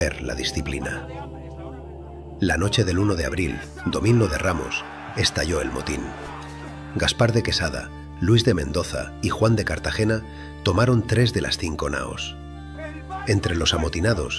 la disciplina. La noche del 1 de abril, domingo de Ramos, estalló el motín. Gaspar de Quesada, Luis de Mendoza y Juan de Cartagena tomaron 3 de las 5 naos. Entre los amotinados